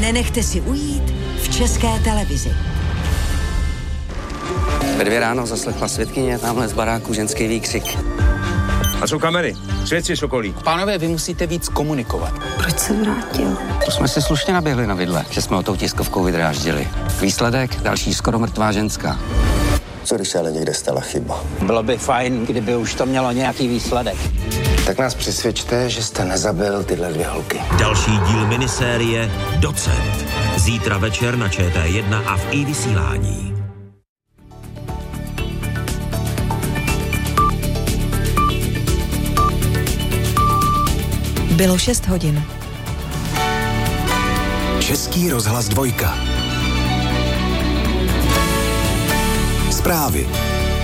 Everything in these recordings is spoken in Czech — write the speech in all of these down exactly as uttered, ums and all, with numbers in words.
nenechte si ujít v České televizi. Ve dvě ráno zaslechla svědkyně tamhle z baráku ženský výkřik. A jsou kamery? Svědci okolí. Pánové, vy musíte víc komunikovat. Proč se vrátil? To jsme si slušně naběhli na vidle, že jsme o tou tiskovkou vydráždili. Výsledek, další skoro mrtvá ženská. Co když se ale někde stala chyba? Bylo by fajn, kdyby už to mělo nějaký výsledek. Tak nás přesvědčte, že jste nezabil tyhle dvě holky. Další díl minisérie Docent. Zítra večer na Č T jedna a v iVysílání. Bylo šest hodin. Český rozhlas dvojka. Zprávy.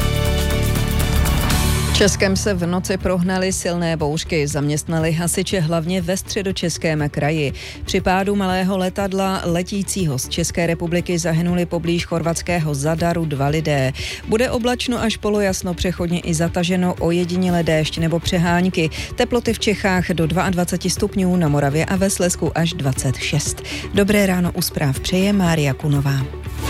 Českem se v noci prohnaly silné bouřky, zaměstnali hasiče hlavně ve středočeském kraji. Při pádu malého letadla letícího z České republiky zahynuli poblíž chorvatského Zadaru dva lidé. Bude oblačno až polojasno, přechodně i zataženo, ojediněle déšť nebo přehánky. Teploty v Čechách do dvacet dva stupňů, na Moravě a ve Slezsku až dvacet šest. Dobré ráno u zpráv přeje Mária Kunová.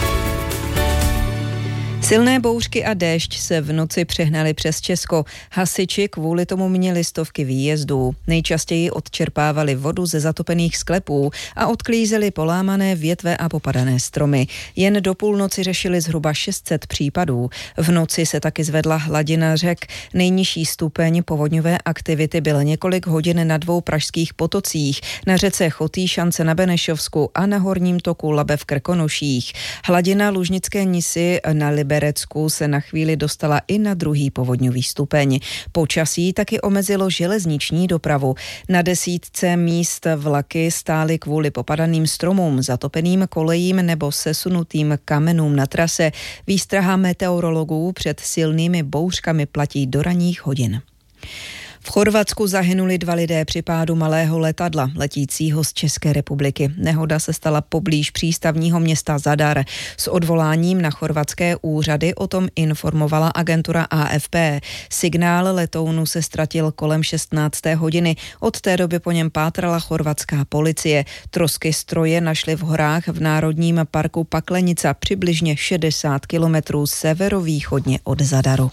Silné bouřky a déšť se v noci přehnaly přes Česko. Hasiči kvůli tomu měli stovky výjezdů. Nejčastěji odčerpávali vodu ze zatopených sklepů a odklízeli polámané větve a popadané stromy. Jen do půlnoci řešili zhruba šest set případů. V noci se taky zvedla hladina řek. Nejnižší stupeň povodňové aktivity byl několik hodin na dvou pražských potocích, na řece Chotýšance na Benešovsku a na horním toku Labe v Krkonoších. Hladina Lužnické Nisy na Liberecku se na chvíli dostala i na druhý povodňový stupeň. Počasí taky omezilo železniční dopravu. Na desítce míst vlaky stály kvůli popadaným stromům, zatopeným kolejím nebo sesunutým kamenům na trase. Výstraha meteorologů před silnými bouřkami platí do ranních hodin. V Chorvatsku zahynuli dva lidé při pádu malého letadla letícího z České republiky. Nehoda se stala poblíž přístavního města Zadar. S odvoláním na chorvatské úřady o tom informovala agentura A F P. Signál letounu se ztratil kolem šestnácté hodiny. Od té doby po něm pátrala chorvatská policie. Trosky stroje našly v horách v Národním parku Paklenica, přibližně šedesát kilometrů severovýchodně od Zadaru.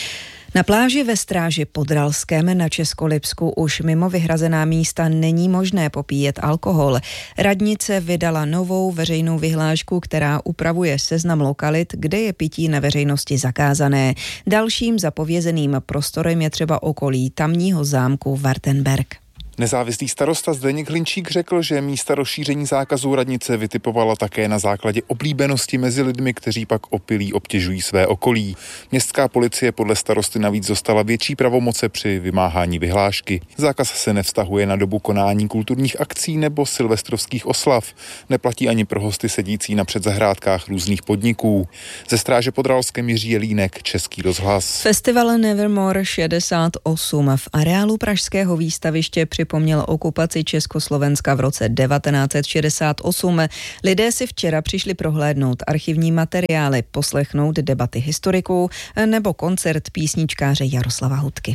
Na pláži ve Stráži pod Ralskem na Českolipsku už mimo vyhrazená místa není možné popíjet alkohol. Radnice vydala novou veřejnou vyhlášku, která upravuje seznam lokalit, kde je pití na veřejnosti zakázané. Dalším zapovězeným prostorem je třeba okolí tamního zámku Wartenberg. Nezávislý starosta Zdeněk Hlinčík řekl, že místa rozšíření zákazu radnice vytipovala také na základě oblíbenosti mezi lidmi, kteří pak opilí obtěžují své okolí. Městská policie podle starosty navíc dostala větší pravomoce při vymáhání vyhlášky. Zákaz se nevztahuje na dobu konání kulturních akcí nebo silvestrovských oslav. Neplatí ani pro hosty sedící na předzahrádkách různých podniků. Ze Stráže pod Ralskem Jiří Jelínek, Český rozhlas. Festival Nevermore šedesát osm v areálu pražského výstaviště při připomněl okupaci Československa v roce devatenáct set šedesát osm. Lidé si včera přišli prohlédnout archivní materiály, poslechnout debaty historiků nebo koncert písničkáře Jaroslava Hudky.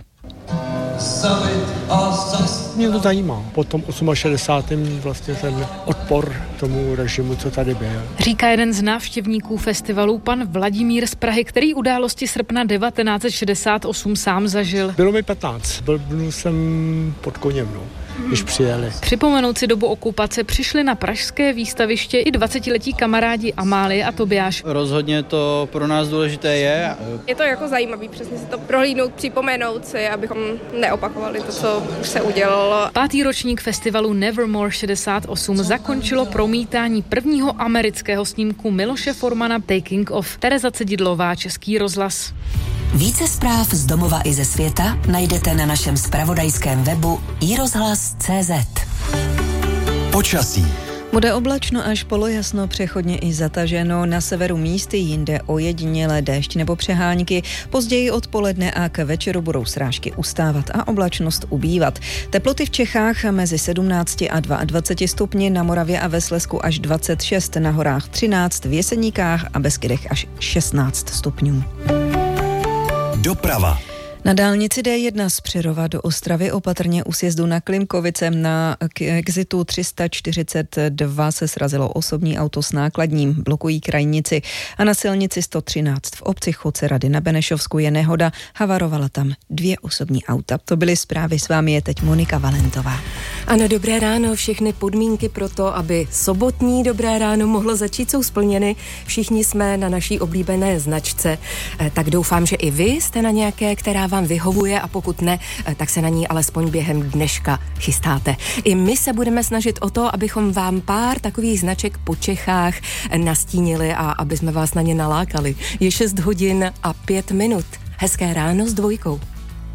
Mě to zajímá. Po tom šedesátém osmém vlastně ten odpor tomu režimu, co tady byl. Říká jeden z návštěvníků festivalu, pan Vladimír z Prahy, který události srpna devatenáct set šedesát osm sám zažil. Bylo mi patnáct. Byl jsem pod koněm, no, když přijeli. Připomenout si dobu okupace přišli na pražské výstaviště i dvacetiletí kamarádi Amálie a Tobiáš. Rozhodně to pro nás důležité je. Je to jako zajímavý přesně si to prohlídnout, připomenout si, abychom neopakovali to, co už se udělalo. Pátý ročník festivalu Nevermore šedesát osm zakončilo promítání prvního amerického snímku Miloše Formana Taking Off. Tereza Cedidlová, Český rozhlas. Více zpráv z domova i ze světa najdete na našem zpravodajském webu i rozhlas tečka cé zet. Počasí. Bude oblačno až polojasno, přechodně i zataženo, na severu místy, jinde ojedinělé déšť nebo přehánky. Později odpoledne a k večeru budou srážky ustávat a oblačnost ubývat. Teploty v Čechách mezi sedmnáct a dvacet dva stupni, na Moravě a ve Slezsku až dvacet šest, na horách třináct, v Jeseníkách a Beskydech až šestnáct stupňů. Doprava. Na dálnici D jedna z Přerova do Ostravy opatrně u sjezdu na Klimkovice na exitu tři sta čtyřicet dva se srazilo osobní auto s nákladním, blokují krajnici, a na silnici sto třináct v obci Chodce Rady na Benešovsku je nehoda, havarovala tam dvě osobní auta. To byly zprávy, s vámi je teď Monika Valentová. Ano, dobré ráno, všechny podmínky pro to, aby sobotní dobré ráno mohlo začít, jsou splněny. Všichni jsme na naší oblíbené značce, tak doufám, že i vy jste na nějaké, která vám vyhovuje, a pokud ne, tak se na ní alespoň během dneška chystáte. I my se budeme snažit o to, abychom vám pár takových značek po Čechách nastínili a aby jsme vás na ně nalákali. Je šest hodin a pět minut. Hezké ráno s Dvojkou.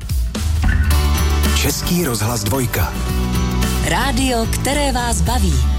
Český rozhlas Dvojka. Rádio, které vás baví.